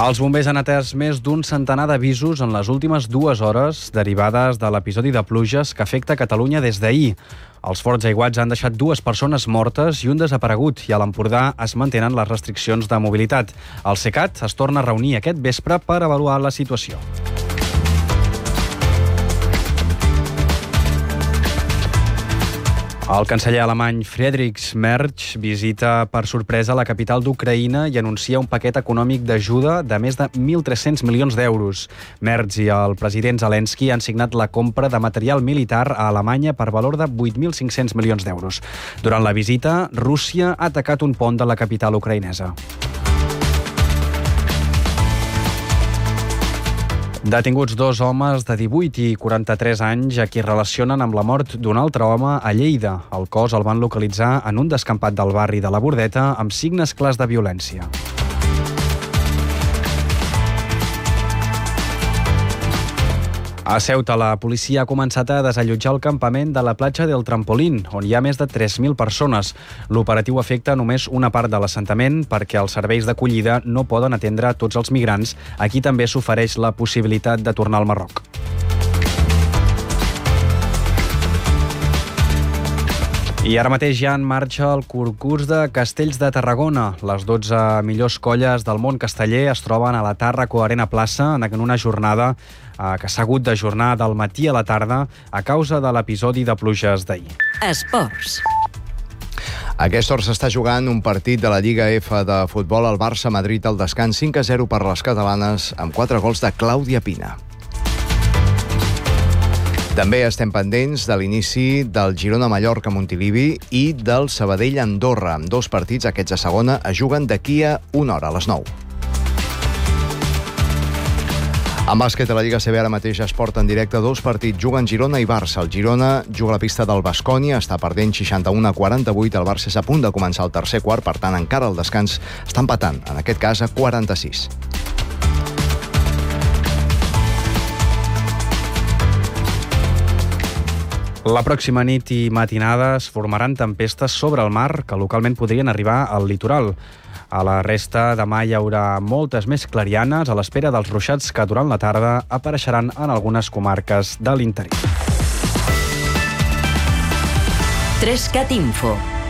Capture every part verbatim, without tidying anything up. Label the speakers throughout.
Speaker 1: Els bombers han atès més d'un centenar d'avisos en les últimes dues hores derivades de l'episodi de pluges que afecta Catalunya des d'ahir. Els forts aiguats han deixat dues persones mortes i un desaparegut, i a l'Empordà es mantenen les restriccions de mobilitat. El SECAT es torna a reunir aquest vespre per avaluar la situació. El canceller alemany Friedrich Merz visita per sorpresa la capital d'Ucraïna i anuncia un paquet econòmic d'ajuda de més de mil tres-cents milions d'euros. Merz i el president Zelensky han signat la compra de material militar a Alemanya per valor de vuit mil cinc-cents milions d'euros. Durant la visita, Rússia ha atacat un pont de la capital ucraïnesa. Detinguts dos homes de divuit i quaranta-tres anys a qui relacionen amb la mort d'un altre home a Lleida. El cos el van localitzar en un descampat del barri de la Bordeta amb signes clars de violència. A Ceuta, la policia ha començat a desallotjar el campament de la platja del Trampolín, on hi ha més de tres mil persones. L'operatiu afecta només una part de l'assentament perquè els serveis d'acollida no poden atendre a tots els migrants. Aquí també s'ofereix la possibilitat de tornar al Marroc. I ara mateix ja en marxa el concurs de Castells de Tarragona. Les dotze millors colles del món casteller es troben a la Tàrraco Arena Plaça en una jornada eh, que s'ha hagut d'ajornar del matí a la tarda a causa de l'episodi de pluges d'ahir.
Speaker 2: Esports.
Speaker 3: A aquesta hora s'està jugant un partit de la Lliga F de futbol al Barça-Madrid al descans cinc a zero per les catalanes amb quatre gols de Clàudia Pina. També estem pendents de l'inici del Girona-Mallorca-Montilivi i del Sabadell-Andorra. Amb dos partits, aquests a segona, es juguen d'aquí a una hora, a les nou. En bàsquet a la Lliga C B ara mateix es porta en directe dos partits. Juguen Girona i Barça. El Girona juga a la pista del Baskonia, està perdent seixanta-u a quaranta-vuit. El Barça és a punt de començar el tercer quart, per tant, encara el descans està empatant, en aquest cas a quaranta-sis.
Speaker 1: La pròxima nit i matinada es formaran tempestes sobre el mar que localment podrien arribar al litoral. A la resta, demà hi haurà moltes més clarianes a l'espera dels ruixats que durant la tarda apareixeran en algunes comarques de l'interior.
Speaker 2: tres cat Info.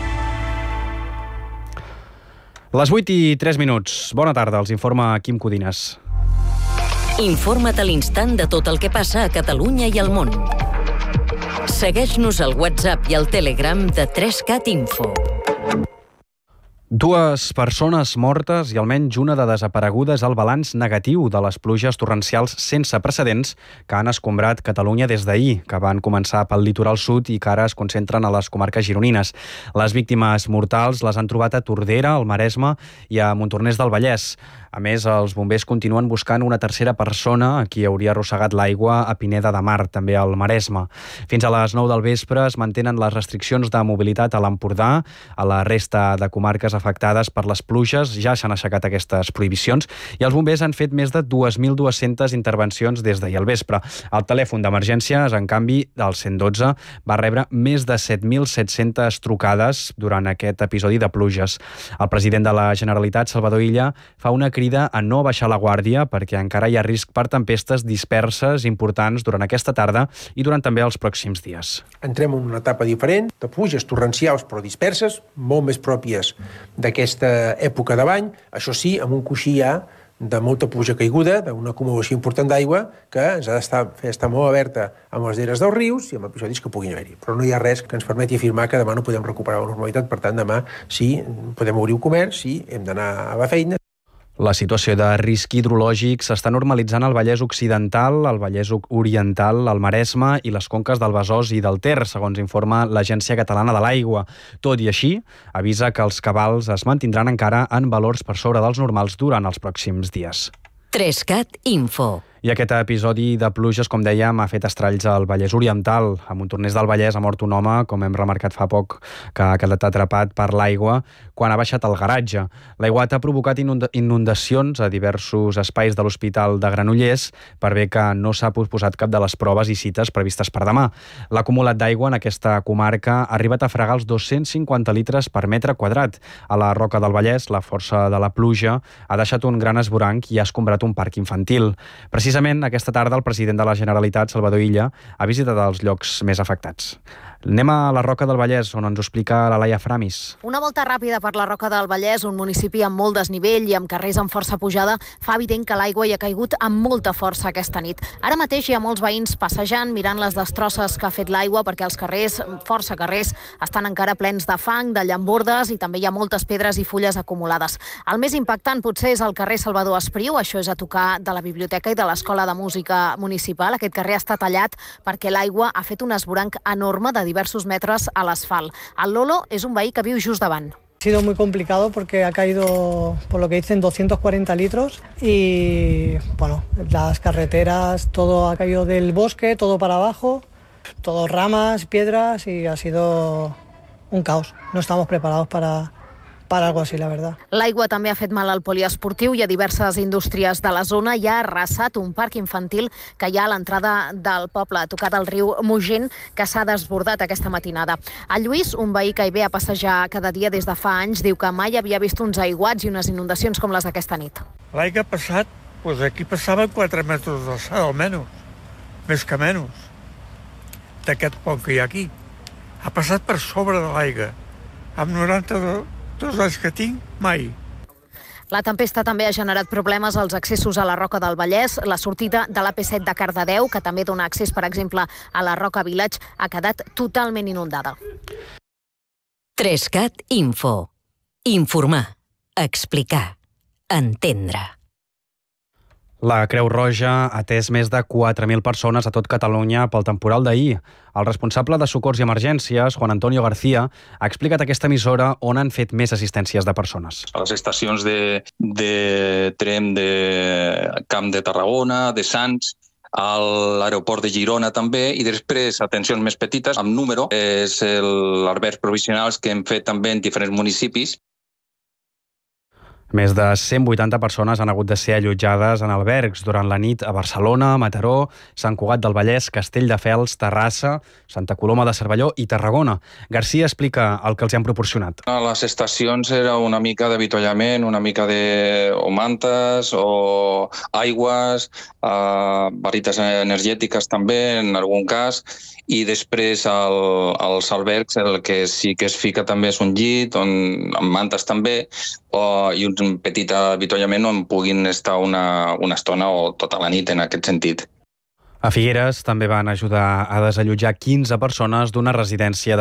Speaker 1: Les vuit i tres minuts. Bona tarda, els informa Quim Codines.
Speaker 2: Informa't a l'instant de tot el que passa a Catalunya i al món. Segueix-nos al WhatsApp i al Telegram de tres cat Info.
Speaker 1: Dues persones mortes i almenys una de desapareguda és el balanç negatiu de les pluges torrencials sense precedents que han escombrat Catalunya des d'ahir, que van començar pel litoral sud i que ara es concentren a les comarques gironines. Les víctimes mortals les han trobat a Tordera, al Maresme i a Montornès del Vallès. A més, els bombers continuen buscant una tercera persona a qui hauria arrossegat l'aigua a Pineda de Mar, també al Maresme. Fins a les nou del vespre es mantenen les restriccions de mobilitat a l'Empordà. A la resta de comarques afectades per les pluges ja s'han aixecat aquestes prohibicions i els bombers han fet més de dos mil dues-centes intervencions des d'ahir al vespre. El telèfon d'emergències, en canvi, del cent dotze, va rebre més de set mil set-centes trucades durant aquest episodi de pluges. El president de la Generalitat, Salvador Illa, fa una crida a no baixar la guàrdia perquè encara hi ha risc per tempestes disperses importants durant aquesta tarda i durant també els pròxims dies.
Speaker 4: Entrem en una etapa diferent, de pluges torrencials però disperses, molt més pròpies d'aquesta època de l'any, això sí, amb un coixí ja de molta pluja caiguda, d'una acumulació important d'aigua que ens ha d'estar fer estar molt alerta amb les eres dels rius i amb episodis que puguin haver-hi. Però no hi ha res que ens permeti afirmar que demà no podem recuperar la normalitat, per tant demà sí, podem obrir un comerç, sí, hem d'anar a la feina.
Speaker 1: La situació de risc hidrològic s'està normalitzant al Vallès Occidental, al Vallès Oriental, al Maresme i les conques del Besòs i del Ter, segons informa l'Agència Catalana de l'Aigua. Tot i així, avisa que els cabals es mantindran encara en valors per sobre dels normals durant els pròxims dies.
Speaker 2: tres cat Info.
Speaker 1: I aquest episodi de pluges, com dèiem, ha fet estralls al Vallès Oriental. A Montornès del Vallès ha mort un home, com hem remarcat fa poc, que ha quedat atrapat per l'aigua quan ha baixat al garatge. L'aiguat ha provocat inundacions a diversos espais de l'Hospital de Granollers, per bé que no s'ha posposat cap de les proves i cites previstes per demà. L'acumulat d'aigua en aquesta comarca ha arribat a fregar els dos-cents cinquanta litres per metre quadrat. A la Roca del Vallès, la força de la pluja ha deixat un gran esvoranc i ha escombrat un parc infantil. Precisament aquesta tarda el president de la Generalitat, Salvador Illa, ha visitat els llocs més afectats. Anem a la Roca del Vallès, on ens ho explica la Laia Framis.
Speaker 5: Una volta ràpida per la Roca del Vallès, un municipi amb molt desnivell i amb carrers amb força pujada, fa evident que l'aigua hi ha caigut amb molta força aquesta nit. Ara mateix hi ha molts veïns passejant, mirant les destrosses que ha fet l'aigua, perquè els carrers, força carrers, estan encara plens de fang, de llambordes, i també hi ha moltes pedres i fulles acumulades. El més impactant potser és el carrer Salvador Espriu, això és a tocar de la Biblioteca i de l'Escola de Música Municipal. Aquest carrer està tallat perquè l'aigua ha fet un esvoranc enorme de diversos metres a l'asfalt. El Lolo és un veí que viu just davant.
Speaker 6: Ha sido muy complicado porque ha caído, por lo que dicen, doscientos cuarenta litros y, bueno, las carreteras, todo ha caído del bosque, todo para abajo, todo ramas, piedras y ha sido un caos. No estamos preparados para... para algo así, la verdad.
Speaker 5: L'aigua també ha fet mal al poliesportiu i a diverses indústries de la zona i ha arrasat un parc infantil que hi ha a l'entrada del poble, a tocar del riu Mugent, que s'ha desbordat aquesta matinada. El Lluís, un veí que hi ve a passejar cada dia des de fa anys, diu que mai havia vist uns aiguats i unes inundacions com les d'aquesta nit.
Speaker 7: L'aigua ha passat, doncs aquí passaven quatre metres d'alçada, almenys, més que menys, d'aquest pont que hi ha aquí. Ha passat per sobre de l'aigua, amb noranta-dos Dos anys que tinc, mai.
Speaker 5: La tempesta també ha generat problemes als accessos a la Roca del Vallès. La sortida de l'A P set de Cardedeu, que també dona accés, per exemple, a la Roca Village, ha quedat totalment inundada.
Speaker 2: tres cat Info. Informar, explicar, entendre.
Speaker 1: La Creu Roja ha atès més de quatre mil persones a tot Catalunya pel temporal d'ahir. El responsable de Socors i Emergències, Juan Antonio García, ha explicat a aquesta emissora on han fet més assistències de persones.
Speaker 8: A les estacions de, de tren de Camp de Tarragona, de Sants, a l'aeroport de Girona també, i després atencions més petites, amb número, és els albergs provisionals que hem fet també en diferents municipis.
Speaker 1: Més de cent vuitanta persones han hagut de ser allotjades en albergs durant la nit a Barcelona, Mataró, Sant Cugat del Vallès, Castelldefels, Terrassa, Santa Coloma de Cervelló i Tarragona. García explica el que els han proporcionat.
Speaker 8: A les estacions era una mica d'avituallament, una mica de o mantes o aigües, eh, barrites energètiques també, en algun cas, i després el, als albergs el que sí que es fica també és un llit, on, amb mantes també, o, i un petit avituallament on puguin estar una, una estona o tota la nit en aquest sentit.
Speaker 1: A Figueres també van ajudar a desallotjar quinze persones d'una residència de